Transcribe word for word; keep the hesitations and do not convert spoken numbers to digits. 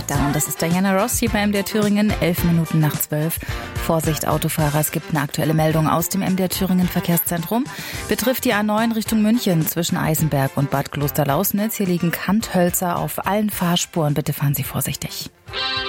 Dann, das ist Diana Ross hier bei M D R Thüringen, elf Minuten nach zwölf. Vorsicht Autofahrer, es gibt eine aktuelle Meldung aus dem M D R Thüringen Verkehrszentrum. Betrifft die A neun Richtung München zwischen Eisenberg und Bad Klosterlausnitz. Hier liegen Kanthölzer auf allen Fahrspuren. Bitte fahren Sie vorsichtig.